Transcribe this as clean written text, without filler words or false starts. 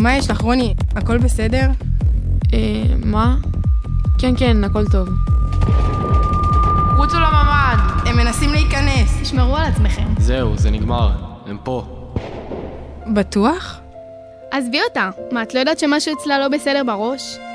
מה יש לך, רוני? הכל בסדר? מה? כן, הכל טוב. רוצו לממ"ד! הם מנסים להיכנס. תשמרו על עצמכם. זהו, זה נגמר. הם פה. בטוח? עזבי אותה. מה, את לא יודעת שמשהו אצלה לא בסדר בראש?